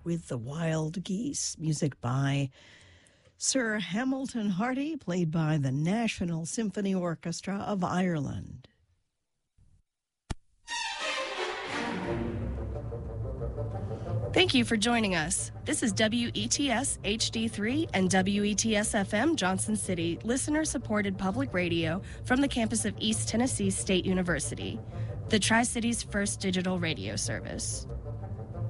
with the Wild Geese. Music by Sir Hamilton Hardy, played by the National Symphony Orchestra of Ireland. Thank you for joining us. This is WETS HD3 and WETS FM Johnson City, listener-supported public radio from the campus of East Tennessee State University, the Tri-Cities' first digital radio service.